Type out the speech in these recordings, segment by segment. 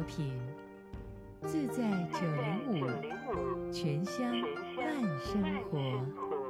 品，自在905，全乡慢生活。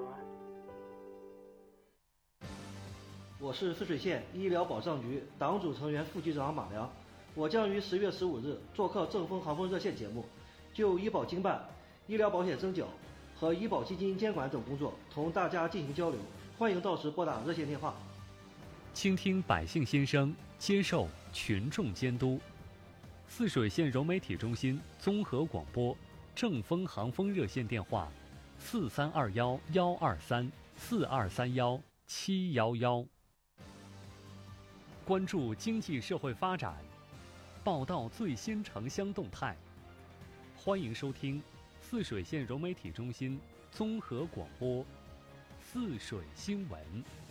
我是泗水县医疗保障局党组成员副局长马良，我将于10月15日做客正风航风热线节目，就医保经办、医疗保险征缴和医保基金监管等工作同大家进行交流，欢迎到时拨打热线电话。 倾听百姓心声，接受群众监督。泗水县融媒体中心综合广播正风航风热线电话：4321-123，4231-711。关注经济社会发展，报道最新城乡动态。欢迎收听泗水县融媒体中心综合广播泗水新闻。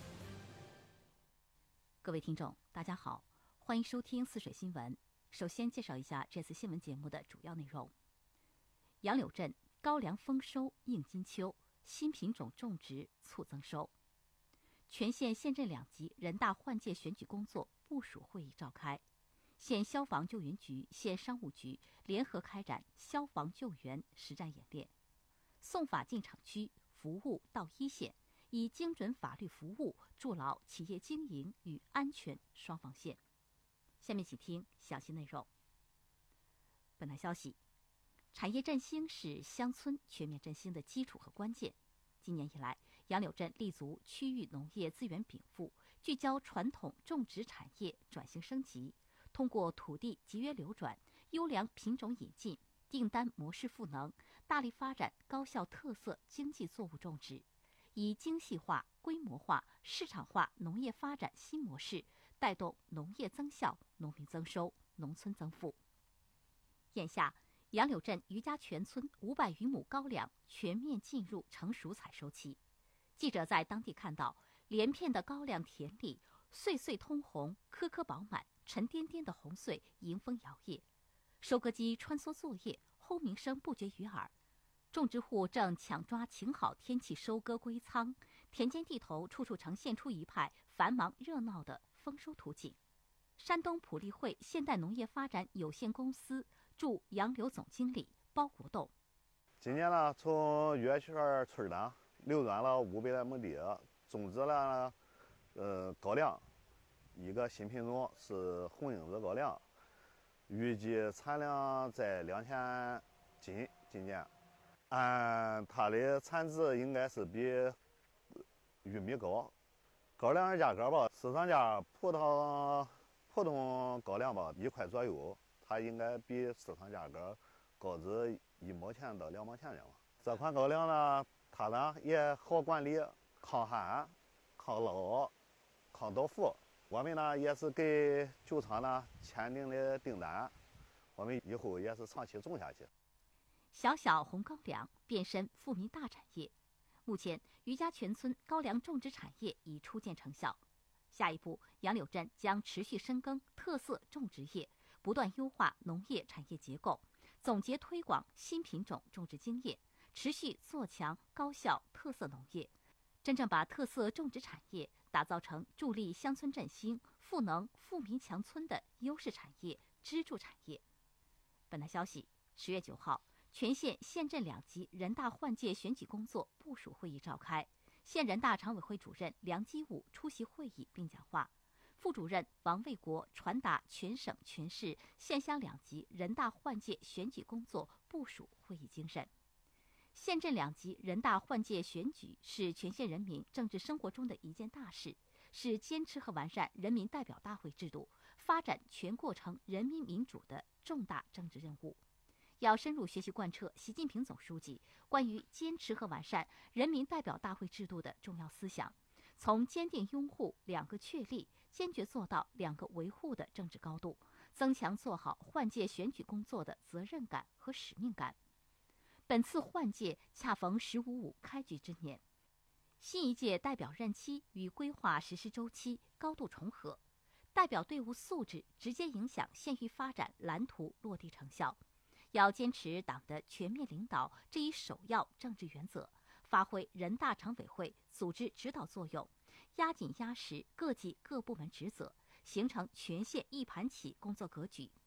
各位听众，大家好，欢迎收听泗水新闻。首先介绍一下这次新闻节目的主要内容。杨柳镇高粱丰收应金秋，新品种种植促增收。全县县镇2级人大换届选举工作部署会议召开，县消防救援局、县商务局联合开展消防救援实战演练，送法进厂区，服务到一线，以精准法律服务筑牢企业经营与安全双防线。下面请听详细内容。本台消息，产业振兴是乡村全面振兴的基础和关键。今年以来，杨柳镇立足区域农业资源禀赋，聚焦传统种植产业转型升级，通过土地集约流转、优良品种引进、订单模式赋能，大力发展高效特色经济作物种植，以精细化、规模化、市场化农业发展新模式，带动农业增效、农民增收、农村增富。眼下，杨柳镇余家全村500余亩高粱全面进入成熟采收期。记者在当地看到，连片的高粱田里穗穗通红，颗颗饱满，沉甸甸的红穗迎风摇曳。收割机穿梭作业，轰鸣声不绝于耳。种植户正抢抓晴好天气收割归仓，田间地头处处呈现出一派繁忙热闹的丰收图景。山东普利会现代农业发展有限公司驻杨柳总经理包国栋： 今年呢，从月圈村呢流转了500来亩地，种植了高粱，一个新品种是红缨子高粱，预计产量在2000斤。今年按它的产值应该是比玉米高。高粱的价格吧，市场价普通高粱吧1块左右，它应该比市场价格高至1毛钱到2毛钱的嘛。这款高粱呢，它呢也好管理，抗旱、抗涝、抗倒伏。我们呢也是给酒厂呢签订的订单，我们以后也是长期种下去。 小小红高粱变身富民大产业，目前余家全村高粱种植产业已初见成效。下一步，杨柳镇将持续深耕特色种植业，不断优化农业产业结构，总结推广新品种种植经验，持续做强高效特色农业，真正把特色种植产业打造成助力乡村振兴、赋能富民强村的优势产业、支柱产业。本台消息，10月9号，全县县镇2级人大换届选举工作部署会议召开，县人大常委会主任梁基武出席会议并讲话，副主任王卫国传达全省全市县乡2级人大换届选举工作部署会议精神。县镇2级人大换届选举是全县人民政治生活中的一件大事，是坚持和完善人民代表大会制度、发展全过程人民民主的重大政治任务。要深入学习贯彻习近平总书记关于坚持和完善人民代表大会制度的重要思想，从坚定拥护2个确立、坚决做到2个维护的政治高度，增强做好换届选举工作的责任感和使命感。本次换届恰逢“15.5”开局之年，新一届代表任期与规划实施周期高度重合，代表队伍素质直接影响县域发展蓝图落地成效。要坚持党的全面领导这一首要政治原则，发挥人大常委会组织指导作用，压紧压实各级各部门职责，形成全县一盘棋工作格局，